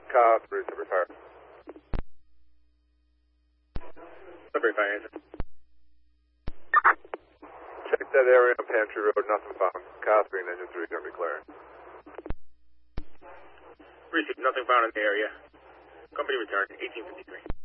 Car 3, Sudbury Fire. Sudbury Fire, answer. Check that area on Pantry Road, nothing found. Car 3 and engine 3 going to be clearing. Received, nothing found in the area. Company return, 1853.